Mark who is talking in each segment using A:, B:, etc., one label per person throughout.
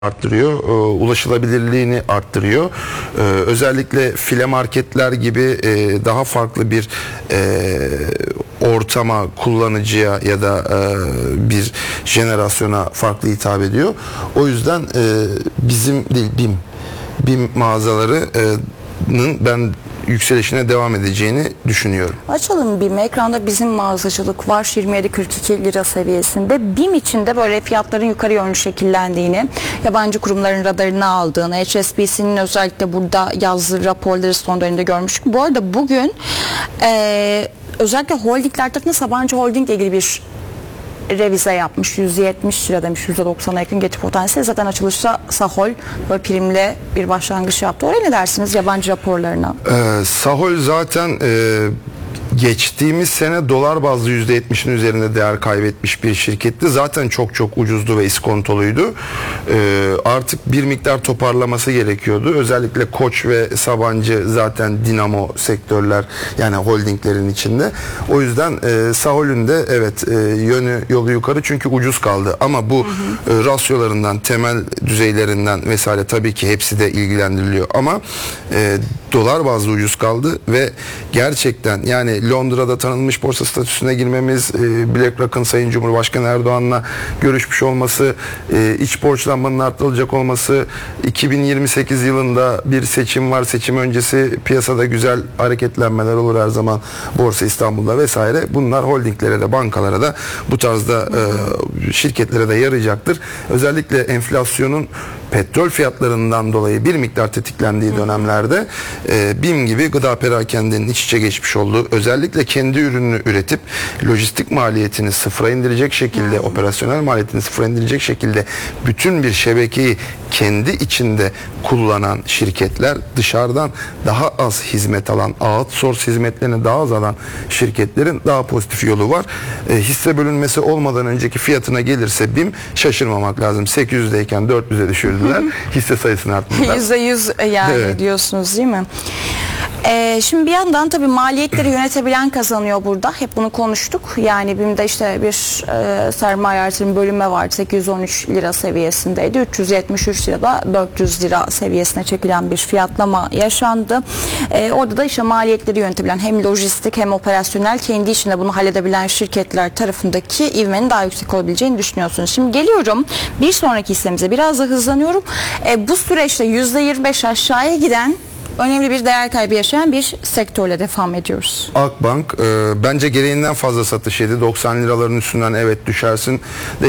A: arttırıyor, ulaşılabilirliğini arttırıyor. Özellikle file marketler gibi daha farklı bir ortama, kullanıcıya ya da bir jenerasyona farklı hitap ediyor. O yüzden bizim değil, BİM mağazalarının ben yükselişine devam edeceğini düşünüyorum.
B: Açalım BİM. Ekranda bizim mağazacılık var 27-42 lira seviyesinde. BİM içinde böyle fiyatların yukarı yönlü şekillendiğini, yabancı kurumların radarına aldığını, HSBC'nin özellikle burada yazdığı raporları son dönemde görmüştük. Bu arada bugün özellikle holdingler tarafında Sabancı Holding ile ilgili bir revize yapmış. 170 lira demiş. %90'a yakın getiri potansiyeli. Zaten açılışta Sahol böyle primle bir başlangıç yaptı. Oraya ne dersiniz yabancı raporlarına?
A: Sahol zaten geçtiğimiz sene dolar bazlı %70'in üzerinde değer kaybetmiş bir şirketti. Zaten çok ucuzdu ve iskontoluydu. Artık bir miktar toparlaması gerekiyordu. Özellikle Koç ve Sabancı zaten dinamo sektörler, yani holdinglerin içinde. O yüzden Sahol'ün de evet yolu yukarı, çünkü ucuz kaldı. Ama bu rasyolarından, temel düzeylerinden vesaire tabii ki hepsi de ilgilendiriliyor. Ama dolar bazlı ucuz kaldı ve gerçekten yani Londra'da tanınmış borsa statüsüne girmemiz, BlackRock'ın Sayın Cumhurbaşkanı Erdoğan'la görüşmüş olması, iç borçlanmanın artırılacak olması, 2028 yılında bir seçim var, seçim öncesi piyasada güzel hareketlenmeler olur her zaman Borsa İstanbul'da vesaire. Bunlar holdinglere de, bankalara da, bu tarzda şirketlere de yarayacaktır. Özellikle enflasyonun petrol fiyatlarından dolayı bir miktar tetiklendiği dönemlerde BİM gibi gıda perakendenin iç içe geçmiş olduğu, özellikle kendi ürününü üretip lojistik maliyetini sıfıra indirecek şekilde, operasyonel maliyetini sıfıra indirecek şekilde bütün bir şebekeyi kendi içinde kullanan şirketler, dışarıdan daha az hizmet alan, outsource hizmetlerini daha az alan şirketlerin daha pozitif yolu var. Hisse bölünmesi olmadan önceki fiyatına gelirse BİM, şaşırmamak lazım. 800'deyken 400'e düşürdüler. Hisse sayısını arttırdılar.
B: %100 yani evet, diyorsunuz değil mi? Şimdi bir yandan tabii maliyetleri yönetebilen kazanıyor burada. Hep bunu konuştuk. Yani BİM'de işte bir sermaye artırım bölünme vardı. 813 lira seviyesindeydi. 373 lirada 400 lira seviyesine çekilen bir fiyatlama yaşandı. Orada da işte maliyetleri yönetebilen, hem lojistik hem operasyonel, kendi içinde bunu halledebilen şirketler tarafındaki ivmenin daha yüksek olabileceğini düşünüyorsunuz. Şimdi geliyorum bir sonraki hissemize, biraz da hızlanıyorum. Bu süreçte %25 aşağıya giden, önemli bir değer kaybı yaşayan bir sektörle devam ediyoruz.
A: Akbank bence gereğinden fazla satış yedi. 90 liraların üstünden evet düşersin de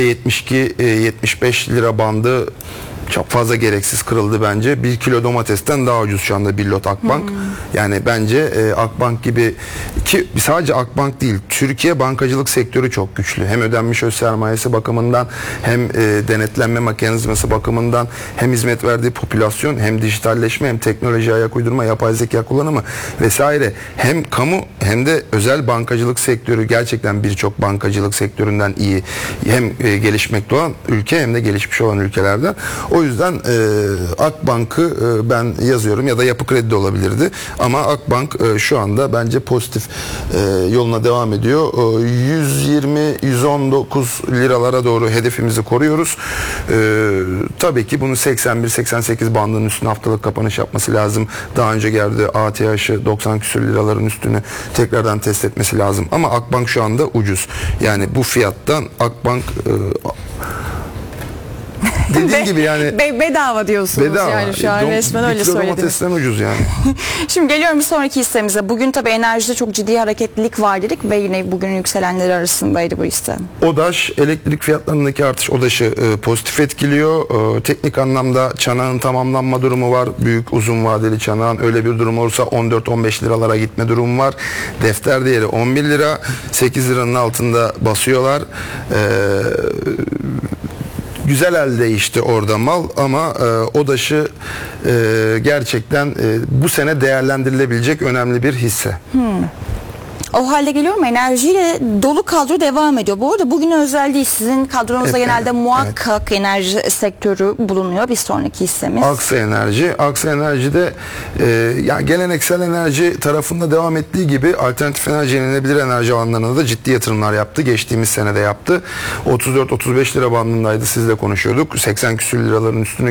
A: 72-75 lira bandı çok fazla gereksiz kırıldı bence. 1 kilo domatesten daha ucuz şu anda bir lot Akbank. Yani bence Akbank gibi, ki sadece Akbank değil, Türkiye bankacılık sektörü çok güçlü. Hem ödenmiş öz sermayesi bakımından, hem denetlenme mekanizması bakımından, hem hizmet verdiği popülasyon, hem dijitalleşme, hem teknoloji ayak uydurma, yapay zeka kullanımı vesaire. Hem kamu hem de özel bankacılık sektörü gerçekten birçok bankacılık sektöründen iyi. Hem gelişmekte olan ülke hem de gelişmiş olan ülkelerden. O yüzden Akbank'ı ben yazıyorum, ya da Yapı Kredi de olabilirdi. Ama Akbank şu anda bence pozitif yoluna devam ediyor. 120-119 liralara doğru hedefimizi koruyoruz. Tabii ki bunu 81-88 bandının üstüne haftalık kapanış yapması lazım. Daha önce geldi ATH'ı 90 küsur liraların üstünü tekrardan test etmesi lazım. Ama Akbank şu anda ucuz. Yani bu fiyattan Akbank dediğim gibi yani
B: bedava diyorsunuz.
A: Bedava.
B: Yani şu an resmen öyle söylediniz.
A: Domatesten ucuz yani.
B: Şimdi geliyorum bir sonraki hissemize. Bugün tabii enerjide çok ciddi hareketlilik var dedik ve yine bugünün yükselenleri arasındaydı bu hisse.
A: ODAŞ, elektrik fiyatlarındaki artış ODAŞ'ı pozitif etkiliyor. Teknik anlamda çanağın tamamlanma durumu var. Büyük uzun vadeli çanağın öyle bir durum olursa 14-15 liralara gitme durumu var. Defter değeri 11 lira. 8 liranın altında basıyorlar. Güzel elde işte orada mal, ama ODAŞ'ı gerçekten bu sene değerlendirilebilecek önemli bir hisse.
B: O halde geliyorum, enerjiyle dolu kadro devam ediyor. Bu arada bugün özel değil, sizin kadronuzda genelde muhakkak enerji sektörü bulunuyor. Bir sonraki hissemiz.
A: Aksa Enerji. Aksa Enerji'de yani geleneksel enerji tarafında devam ettiği gibi alternatif enerji, yenilenebilir enerji alanlarında da ciddi yatırımlar yaptı. Geçtiğimiz sene de yaptı. 34-35 lira bandındaydı, sizle konuşuyorduk. 80 küsür liraların üstüne